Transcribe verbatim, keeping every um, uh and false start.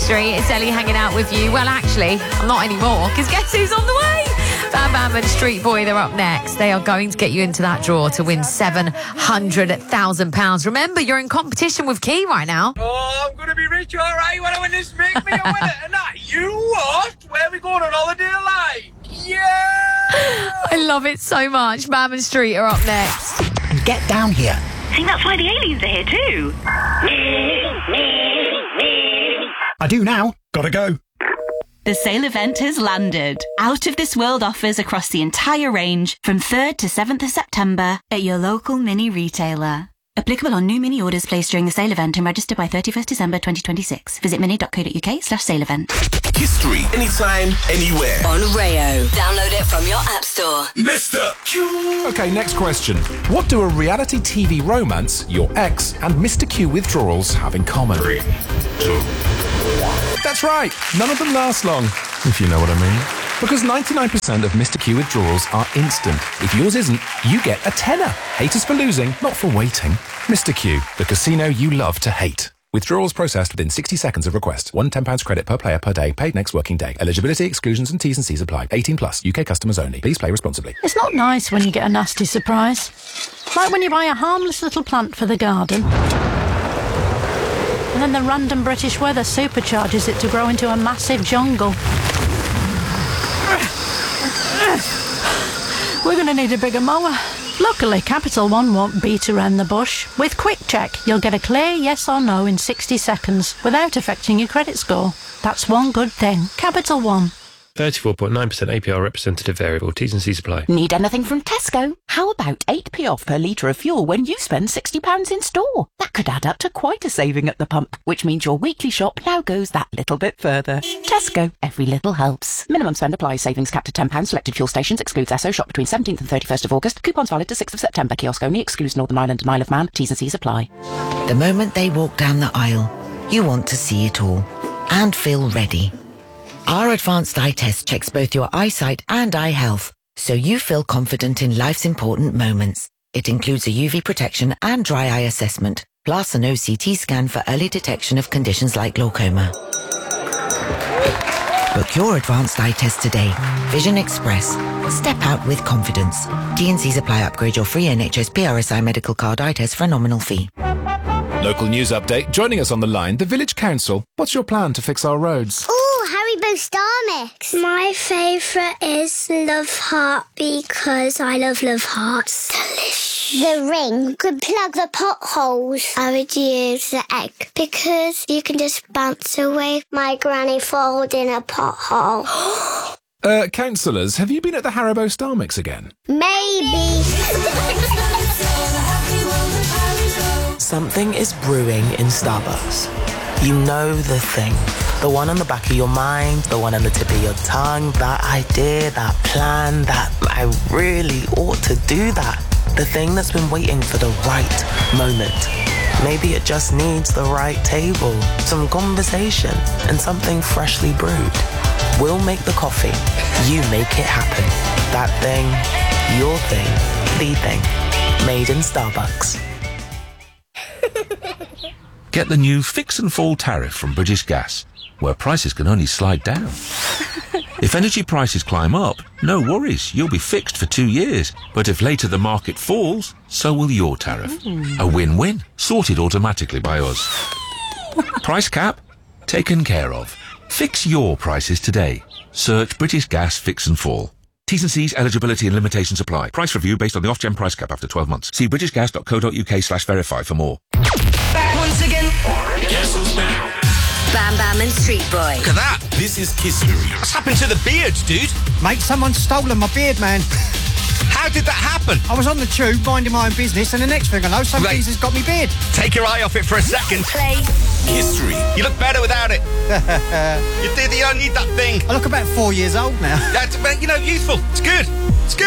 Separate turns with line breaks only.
Street. It's Ellie hanging out with you. Well, actually, I'm not anymore, because guess who's on the way? Bam Bam and Street Boy, they're up next. They are going to get you into that draw to win seven hundred thousand pounds. Remember, you're in competition with Key right now.
Oh, I'm going to be rich, all right, when I win this Make Me a Winner. And that, you what? Where are we going on holiday, like? Yeah!
I love it so much. Bam and Street are up next.
Get down here.
I think that's why the aliens are here too.
I do now. Gotta go.
The sale event has landed. Out of this world offers across the entire range from third to seventh of September at your local mini retailer. Applicable on new mini orders placed during the sale event and register by thirty-first December twenty twenty-six. Visit mini.co.uk slash sale event.
History anytime, anywhere.
On Rayo. Download it from your app store.
Mister Q.
Okay, next question. What do a reality T V romance, your ex, and Mister Q withdrawals have in common?
Three, two, one.
That's right. None of them last long, if you know what I mean. Because ninety-nine percent of Mister Q withdrawals are instant. If yours isn't, you get a tenner. Haters for losing, not for waiting. Mister Q, the casino you love to hate. Withdrawals processed within sixty seconds of request. One ten pounds credit per player per day, paid next working day. Eligibility, exclusions and T's and C's apply. eighteen plus, U K customers only. Please play responsibly.
It's not nice when you get a nasty surprise. Like when you buy a harmless little plant for the garden. And then the random British weather supercharges it to grow into a massive jungle. We're going to need a bigger mower. Luckily, Capital One won't beat around the bush. With Quick Check, you'll get a clear yes or no in sixty seconds without affecting your credit score. That's one good thing. Capital One.
thirty-four point nine percent A P R representative variable. T's and C's apply.
Need anything from Tesco? How about eight p off per litre of fuel when you spend sixty pounds in store? That could add up to quite a saving at the pump, which means your weekly shop now goes that little bit further. Tesco. Every little helps. Minimum spend applies. Savings capped at ten pounds. Selected fuel stations. Excludes Esso. Shop between seventeenth and thirty-first of August. Coupons valid to sixth of September. Kiosk only. Excludes Northern Ireland and Isle of Man. T's and C's apply.
The moment they walk down the aisle, you want to see it all and feel ready. Our advanced eye test checks both your eyesight and eye health, so you feel confident in life's important moments. It includes a U V protection and dry eye assessment, plus an O C T scan for early detection of conditions like glaucoma. Book your advanced eye test today. Vision Express. Step out with confidence. T and C's apply. Upgrade your free N H S P R S I medical card eye test for a nominal fee.
Local news update. Joining us on the line, the Village Council. What's your plan to fix our roads?
Oh, Haribo Star Mix. My favourite is Love Heart because I love Love Hearts. Delicious. The ring could plug the potholes. I would use the egg because you can just bounce away my granny falls in a pothole.
uh, councillors, have you been at the Haribo Star Mix again?
Maybe.
Something is brewing in Starbucks. You know the thing. The one on the back of your mind, the one on the tip of your tongue, that idea, that plan, that I really ought to do that. The thing that's been waiting for the right moment. Maybe it just needs the right table, some conversation, and something freshly brewed. We'll make the coffee. You make it happen. That thing, your thing, the thing. Made in Starbucks.
Get the new Fix and Fall tariff from British Gas, where prices can only slide down. If energy prices climb up, no worries, you'll be fixed for two years. But if later the market falls, so will your tariff. Mm. A win-win, sorted automatically by us. Price cap? Taken care of. Fix your prices today. Search British Gas Fix and Fall. T's and C's, eligibility and limitations apply. Price review based on the off-gen price cap after twelve months. See britishgas.co.uk slash verify for more.
Back once again.
Guess who's back?
Bam Bam and Street Boy.
Look at that. This is history.
What's happened to the beards, dude?
Mate, someone's stolen my beard, man.
How did that happen?
I was on the tube minding my own business, and the next thing I know, some geezer's got me beard.
Take your eye off it for a second.
Play.
History.
You look better without it. You did. You don't need that thing.
I look about four years old now.
That's, you know, useful. It's good. It's good.